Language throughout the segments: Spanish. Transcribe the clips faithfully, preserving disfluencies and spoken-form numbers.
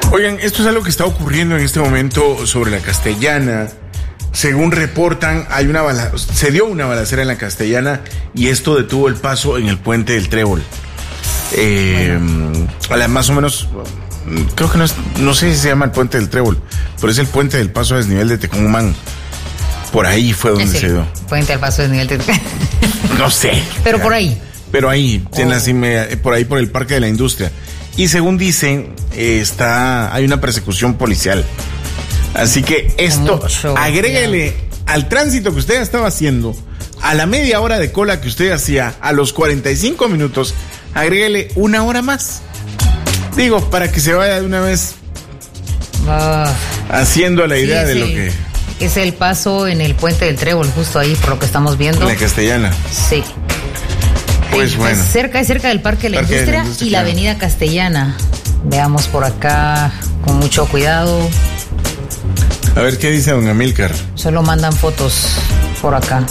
Oigan, esto es algo que está ocurriendo en este momento sobre la Castellana. Según reportan, hay una bala- se dio una balacera en la Castellana y esto detuvo el paso en el puente del Trébol. Eh, bueno. Más o menos, creo que no, es, no sé si se llama el puente del Trébol, pero es el puente del paso a desnivel de Tecumán. Por ahí fue donde sí, se dio. Puente del paso a desnivel de Tecumán. No sé. Pero por ahí. Pero ahí, oh. en la, por ahí por el Parque de la Industria. Y según dicen, eh, está, hay una persecución policial. Así que esto, Mucho, agréguele ya. al tránsito que usted estaba haciendo, a la media hora de cola que usted hacía, a los cuarenta y cinco minutos, agréguele una hora más. Digo, para que se vaya de una vez uh, haciendo la idea sí, de sí. lo que... Es el paso en el puente del Trébol, justo ahí, por lo que estamos viendo. En la Castellana. Sí. Pues bueno. Es cerca, es cerca del Parque de la, Parque Industria, de la Industria y la Avenida Castellana. Veamos por acá, con mucho cuidado. A ver qué dice don Amílcar. Solo mandan fotos por acá.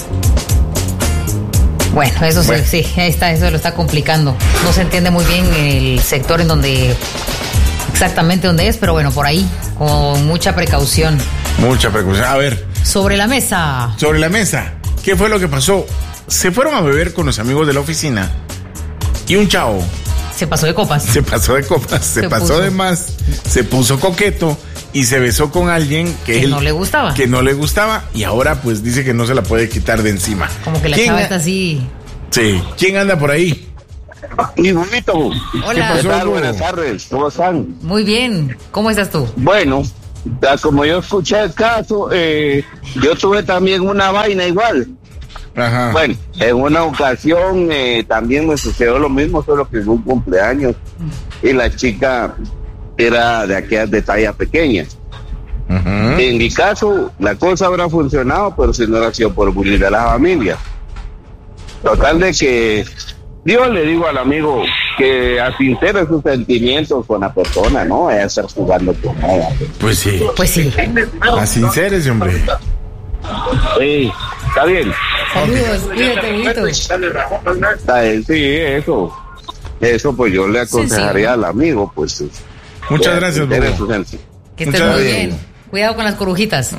Bueno, eso bueno. sí, sí, ahí está, eso lo está complicando. No se entiende muy bien el sector en donde, exactamente donde es, pero bueno, por ahí, con mucha precaución. Mucha precaución. A ver. Sobre la mesa. Sobre la mesa. ¿Qué fue lo que pasó? Se fueron a beber con los amigos de la oficina y un chavo se pasó de copas. Se pasó de copas, se, se pasó puso. de más, se puso coqueto y se besó con alguien que, que él, no le gustaba. Que no le gustaba y ahora pues dice que no se la puede quitar de encima. Como que la chava está así. Sí. ¿Quién anda por ahí? Mi bonito. Hola. ¿Qué tal? Buenas tardes. ¿Cómo están? Muy bien. ¿Cómo estás tú? Bueno, como yo escuché el caso, eh, yo tuve también una vaina igual. Ajá. Bueno, en una ocasión eh, también me sucedió lo mismo, solo que en un cumpleaños y la chica era de aquellas de talla pequeña. Uh-huh. En mi caso, la cosa habrá funcionado, pero si no hubiera sido por unir a la familia. Total de que yo le digo al amigo que asincere sus sentimientos con la persona, no vaya a estar jugando con ella. Pues sí. Pues sí. Asincérese, hombre. Sí, está bien. Saludos, cuídate, bonito. Sí, eso. Eso pues yo le aconsejaría sí, sí. al amigo, pues. Muchas gracias, que estés muy bien. bien. Cuidado con las corujitas.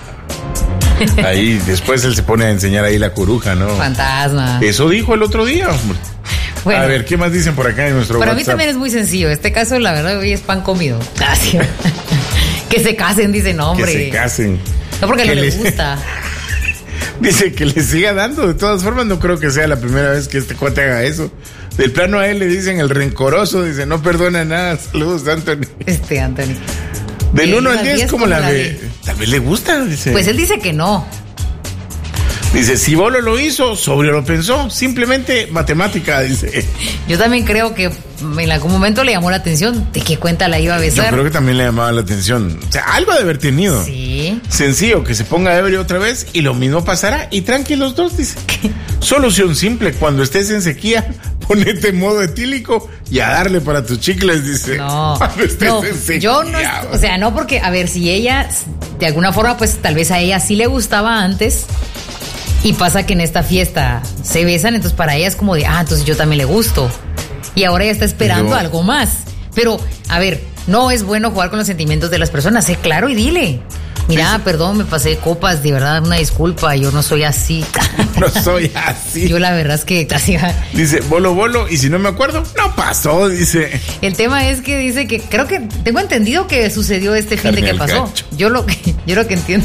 Ahí, después él se pone a enseñar ahí la coruja, ¿no? Fantasma. Eso dijo el otro día, hombre. Bueno, a ver, ¿qué más dicen por acá en nuestro Para WhatsApp? Mí también es muy sencillo. Este caso, la verdad, hoy es pan comido. Gracias. Que se casen, dice, no, hombre. Que se casen. No porque que no le les... gusta. Dice que le siga dando. De todas formas, no creo que sea la primera vez que este cuate haga eso. Del plano a él le dicen el rencoroso. Dice, no perdona nada. Saludos, Anthony. Este, Anthony. Del uno al diez, ¿cómo la ve? Tal vez le gusta, dice. Pues él dice que no. Dice, si Bolo lo hizo, Sobrio lo pensó. Simplemente matemática, dice. Yo también creo que en algún momento le llamó la atención. ¿De qué cuenta la iba a besar? Yo creo que también le llamaba la atención. O sea, algo de haber tenido. Sí. Sencillo, que se ponga ebrio otra vez y lo mismo pasará. Y tranquilos dos, dice. Solución simple, cuando estés en sequía, ponete en modo etílico y a darle para tus chicles, dice. No, cuando estés no, en sequía. Yo no, o sea, no porque, a ver, si ella, de alguna forma, pues tal vez a ella sí le gustaba antes. Y pasa que en esta fiesta se besan, entonces para ella es como de, ah, entonces yo también le gusto. Y ahora ella está esperando Pero... algo más. Pero, a ver, no es bueno jugar con los sentimientos de las personas. Sé claro y dile. Mira, sí. perdón, me pasé de copas, de verdad, una disculpa, yo no soy así. No soy así. Yo la verdad es que casi... Dice, bolo, bolo, y si no me acuerdo, no pasó, dice. El tema es que dice que, creo que, tengo entendido que sucedió este fin de que pasó. Cacho. Yo lo que, yo lo que entiendo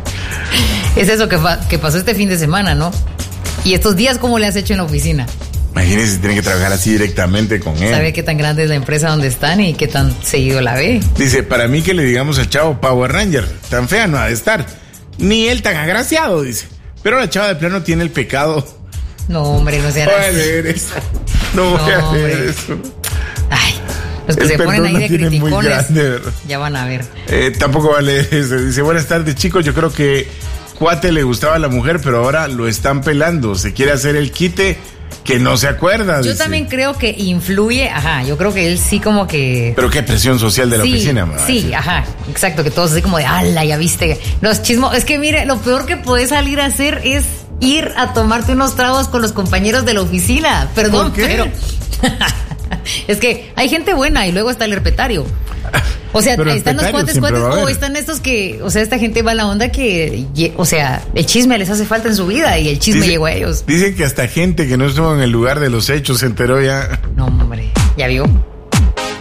es eso que, que pasó este fin de semana, ¿no? Y estos días, ¿cómo le has hecho en la oficina? Imagínese si tiene que trabajar así directamente con él. Sabe qué tan grande es la empresa donde están y qué tan seguido la ve. Dice, para mí que le digamos al chavo Power Ranger, tan fea no ha de estar. Ni él tan agraciado, dice. Pero la chava de plano tiene el pecado. No, hombre, no sea así. No voy a leer eso. No voy no, a leer eso. Ay, los que el se ponen ahí de criticones, grande, ya van a ver. Eh, tampoco va a leer eso. Dice, buenas tardes, chicos, yo creo que cuate le gustaba a la mujer, pero ahora lo están pelando. Se quiere hacer el quite... que no se acuerda. Yo dice. también creo que influye, ajá, yo creo que él sí como que... Pero qué presión social de la sí, oficina. ¿no? Sí, sí, ajá, exacto, que todos así como de, ala, ya viste. Los chismos, es que mire, lo peor que podés salir a hacer es ir a tomarte unos tragos con los compañeros de la oficina. Perdón, ¿por qué? Pero... es que hay gente buena y luego está el herpetario. O sea, pero están los cuates, cuates, o están estos que, o sea, esta gente va a la onda que, o sea, el chisme les hace falta en su vida y el chisme dice, llegó a ellos. Dicen que hasta gente que no estuvo en el lugar de los hechos se enteró ya. No, hombre, ya vio.